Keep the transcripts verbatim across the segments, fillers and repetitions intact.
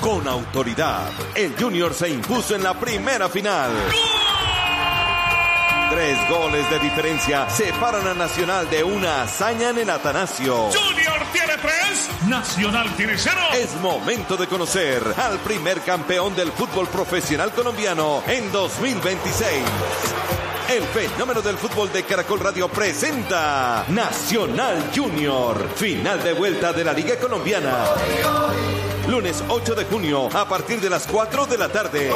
con autoridad. El Junior se impuso en la primera final. Tres goles de diferencia separan a Nacional de una hazaña en el Atanasio. Junior tiene tres, Nacional tiene cero. Es momento de conocer al primer campeón del fútbol profesional colombiano en dos mil veintiséis. El fenómeno del fútbol de Caracol Radio presenta Nacional Junior, final de vuelta de la Liga Colombiana. Lunes ocho de junio a partir de las cuatro de la tarde.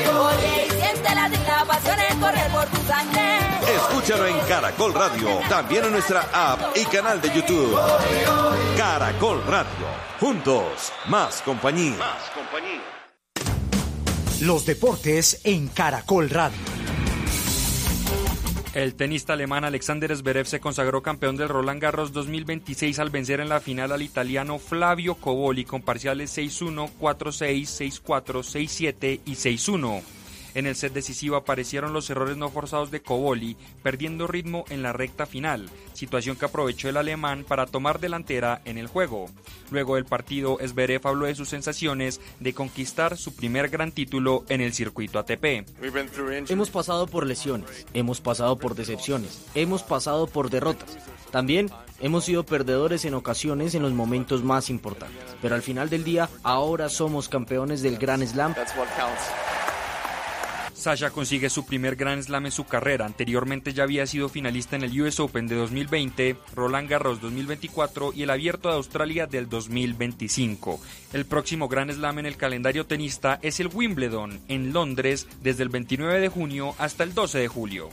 Escúchalo en Caracol Radio, también en nuestra app y canal de YouTube. Caracol Radio, juntos, más compañía. Más compañía. Los deportes en Caracol Radio. El tenista alemán Alexander Zverev se consagró campeón del Roland Garros dos mil veintiséis al vencer en la final al italiano Flavio Cobolli con parciales seis uno, cuatro seis, seis cuatro, seis siete y seis uno. En el set decisivo aparecieron los errores no forzados de Cobolli, perdiendo ritmo en la recta final, situación que aprovechó el alemán para tomar delantera en el juego. Luego del partido, Zverev habló de sus sensaciones de conquistar su primer gran título en el circuito A T P. Hemos pasado por lesiones, hemos pasado por decepciones, hemos pasado por derrotas. También hemos sido perdedores en ocasiones en los momentos más importantes. Pero al final del día, ahora somos campeones del Grand Slam. Sasha consigue su primer Grand Slam en su carrera. Anteriormente ya había sido finalista en el U S Open de dos mil veinte, Roland Garros dos mil veinticuatro y el Abierto de Australia del dos mil veinticinco. El próximo Grand Slam en el calendario tenista es el Wimbledon, en Londres, desde el veintinueve de junio hasta el doce de julio.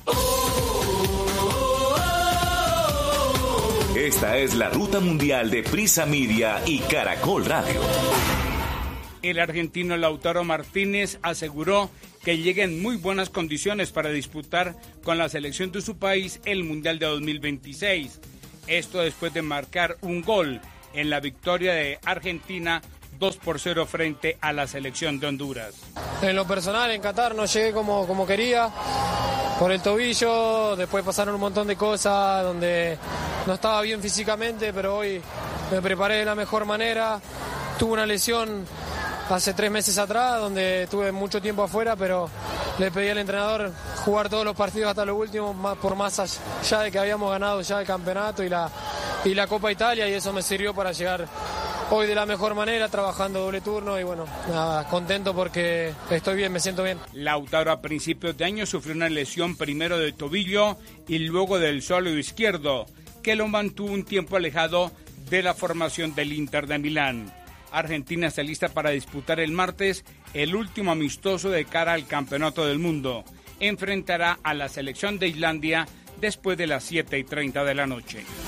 Esta es la ruta mundial de Prisa Media y Caracol Radio. El argentino Lautaro Martínez aseguró que llega en muy buenas condiciones para disputar con la selección de su país el Mundial de dos mil veintiséis. Esto después de marcar un gol en la victoria de Argentina dos por cero frente a la selección de Honduras. En lo personal, en Qatar no llegué como, como quería, por el tobillo, después pasaron un montón de cosas donde no estaba bien físicamente, pero hoy me preparé de la mejor manera. Tuve una lesión hace tres meses atrás, donde estuve mucho tiempo afuera, pero le pedí al entrenador jugar todos los partidos hasta lo último, más, por más allá de que habíamos ganado ya el campeonato y la, y la Copa Italia, y eso me sirvió para llegar hoy de la mejor manera, trabajando doble turno, y bueno, nada, contento porque estoy bien, me siento bien. Lautaro a principios de año sufrió una lesión primero del tobillo y luego del sólido izquierdo, que lo mantuvo un tiempo alejado de la formación del Inter de Milán. Argentina está lista para disputar el martes el último amistoso de cara al Campeonato del Mundo. Enfrentará a la selección de Islandia después de las siete y treinta de la noche.